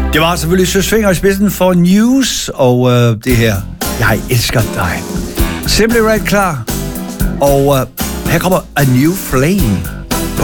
Det var selvfølgelig Søs Fenger i spidsen for News, og det her, jeg elsker dig. Simply Red klar, og her kommer A New Flame.